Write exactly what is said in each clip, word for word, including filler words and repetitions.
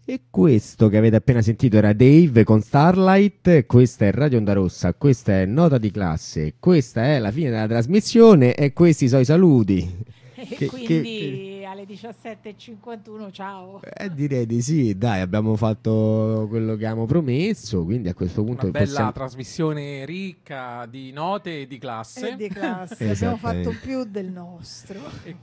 E questo che avete appena sentito era Dave con Starlight, questa è Radio Onda Rossa, questa è Nota di Classe, questa è la fine della trasmissione e questi sono i saluti. E Che, che, che... quindi alle diciassette e cinquantuno ciao. Eh, direi di sì, dai, abbiamo fatto quello che abbiamo promesso, quindi a questo punto Una bella possiamo... trasmissione ricca di note e di classe. E di classe, abbiamo fatto più del nostro. E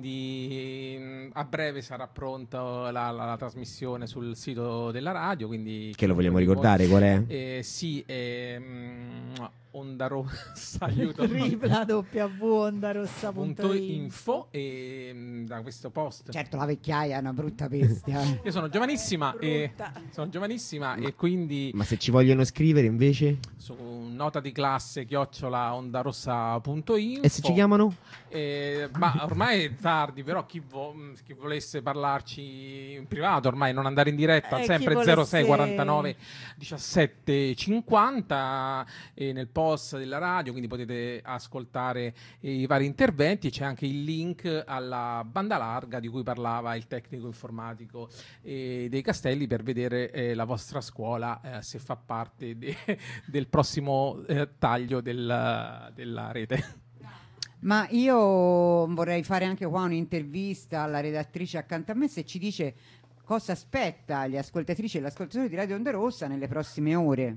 quindi mh, a breve sarà pronta la, la, la trasmissione sul sito della radio, quindi Che lo vogliamo ricordare qual è? Eh, sì, è mh, Onda Rossa, aiuto. Tripla w ondarossa punto info e mh, da questo post. Certo, la vecchiaia è una brutta bestia. Io sono giovanissima e sono giovanissima e quindi Ma se ci vogliono scrivere invece? su nota di classe chiocciola ondarossa punto info. E se ci chiamano? Eh, ma ormai è tardi, però chi, vo- chi volesse parlarci in privato, ormai non andare in diretta, Eh, sempre chi zero sei volesse- quarantanove diciassette cinquanta e nel post della radio, quindi potete ascoltare i vari interventi. C'è anche il link alla banda larga di cui parlava il tecnico informatico eh, dei Castelli per vedere eh, la vostra scuola eh, se fa parte de- del prossimo eh, taglio del- della rete. Ma io vorrei fare anche qua un'intervista alla redattrice accanto a me, se ci dice cosa aspetta gli ascoltatrici e gli ascoltatori di Radio Onda Rossa nelle prossime ore.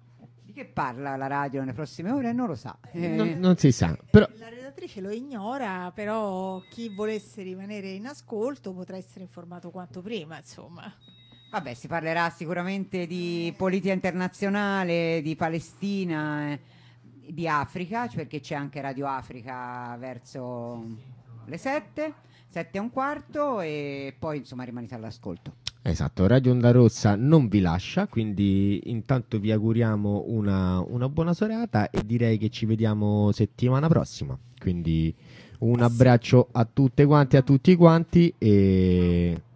Di che parla la radio nelle prossime ore? Non lo sa. Eh, Non, non si sa, però... La redattrice lo ignora, però chi volesse rimanere in ascolto potrà essere informato quanto prima, insomma. Vabbè, si parlerà sicuramente di politica internazionale, di Palestina, eh, di Africa, cioè perché c'è anche Radio Africa verso le sette, sette e un quarto e poi insomma rimanete all'ascolto. Esatto, Radio Onda Rossa non vi lascia, quindi intanto vi auguriamo una, una buona serata e direi che ci vediamo settimana prossima. Quindi un abbraccio a tutte quanti, a tutti quanti e